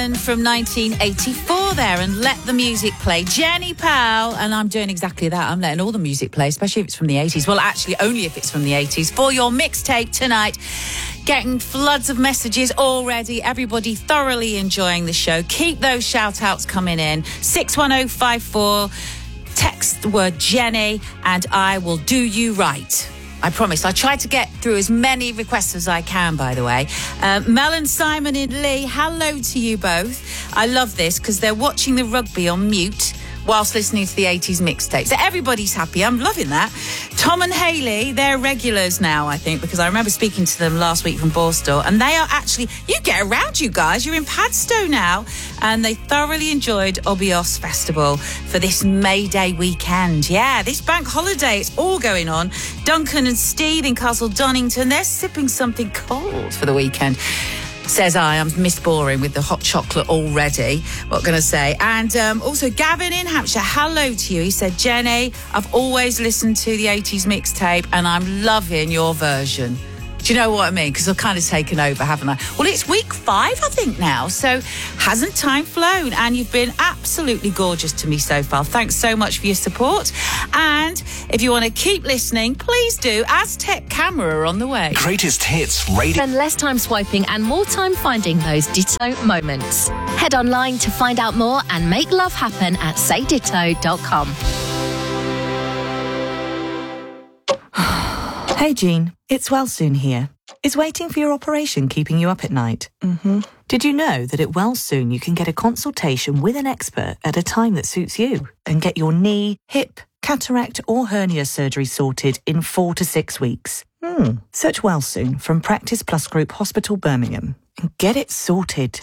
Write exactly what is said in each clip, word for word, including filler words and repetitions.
Simon from nineteen eighty-four there, and let the music play. Jenny Powell, and I'm doing exactly that. I'm letting all the music play, especially if it's from the eighties. Well, actually, only if it's from the eighties. For your mixtape tonight, getting floods of messages already. Everybody thoroughly enjoying the show. Keep those shout-outs coming in. six one oh five four, text the word Jenny, and I will do you right. I promise. I try to get through as many requests as I can, by the way. Uh, Mel and Simon and Lee, hello to you both. I love this because they're watching the rugby on mute whilst listening to the eighties mixtape. So everybody's happy. I'm loving that. Tom and Hayley, they're regulars now, I think, because I remember speaking to them last week from Borstal, and they are actually, you get around, you guys. You're in Padstow now, and they thoroughly enjoyed Obios Festival for this May Day weekend. Yeah, this bank holiday, it's all going on. Duncan and Steve in Castle Donington, they're sipping something cold for the weekend. Says I, I'm Miss Boring with the hot chocolate already. What can I say? And um, also Gavin in Hampshire, hello to you. He said, Jenny, I've always listened to the eighties mixtape and I'm loving your version. Do you know what I mean? Because I've kind of taken over, haven't I? Well, it's week five, I think, now. So hasn't time flown? And you've been absolutely gorgeous to me so far. Thanks so much for your support. And if you want to keep listening, please do. Aztec Camera are on the way. Greatest hits radio. Spend less time swiping and more time finding those ditto moments. Head online to find out more and make love happen at say ditto dot com. Hey, Jean. It's Wellsoon here. Is waiting for your operation keeping you up at night? Mm-hmm. Did you know that at Wellsoon you can get a consultation with an expert at a time that suits you and get your knee, hip, cataract or hernia surgery sorted in four to six weeks? Hmm. Search Wellsoon from Practice Plus Group Hospital, Birmingham and get it sorted.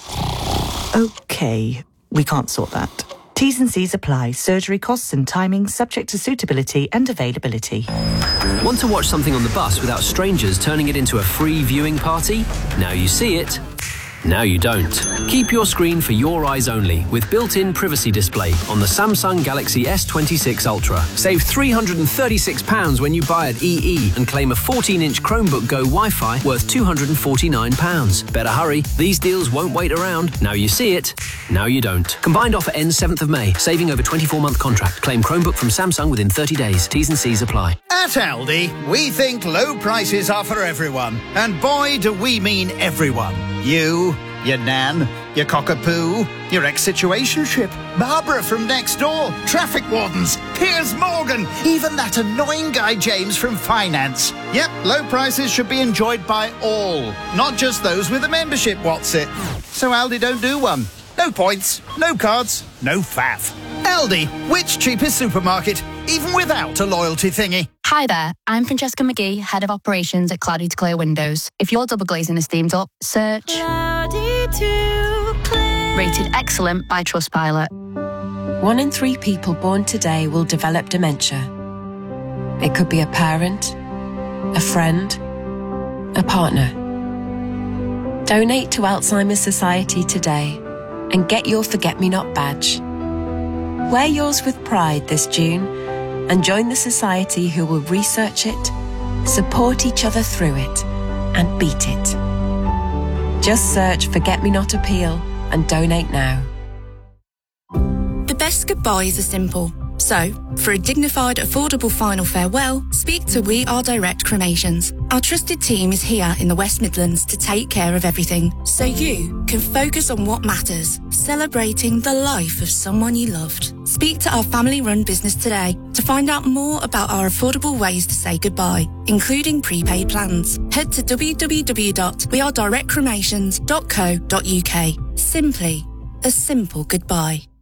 Okay, we can't sort that. T's and C's apply. Surgery costs and timing subject to suitability and availability. Want to watch something on the bus without strangers turning it into a free viewing party? Now you see it. Now you don't. Keep your screen for your eyes only with built-in privacy display on the Samsung Galaxy S twenty-six Ultra. Save three hundred thirty-six pounds when you buy at E E and claim a fourteen-inch Chromebook Go Wi-Fi worth two hundred forty-nine pounds. Better hurry. These deals won't wait around. Now you see it. Now you don't. Combined offer ends seventh of May. Saving over twenty-four month contract. Claim Chromebook from Samsung within thirty days. T's and C's apply. At Aldi, we think low prices are for everyone. And boy, do we mean everyone. You, your nan, your cockapoo, your ex-situationship, Barbara from next door, traffic wardens, Piers Morgan, even that annoying guy James from finance. Yep, low prices should be enjoyed by all, not just those with a membership, what's it? So Aldi don't do one. No points, no cards, no faff. Aldi, which cheapest supermarket, even without a loyalty thingy? Hi there, I'm Francesca McGee, Head of Operations at Cloudy to Clear Windows. If your double glazing is themed up, search Cloudy to Clear. Rated excellent by Trustpilot. One in three people born today will develop dementia. It could be a parent, a friend, a partner. Donate to Alzheimer's Society today and get your Forget-Me-Not badge. Wear yours with pride this June and join the society who will research it, support each other through it, and beat it. Just search Forget-Me-Not Appeal and donate now. The best goodbyes are simple. So, for a dignified, affordable final farewell, speak to We Are Direct Cremations. Our trusted team is here in the West Midlands to take care of everything, so you can focus on what matters, celebrating the life of someone you loved. Speak to our family-run business today to find out more about our affordable ways to say goodbye, including prepaid plans. Head to w w w dot we are direct cremations dot co dot u k. Simply a simple goodbye.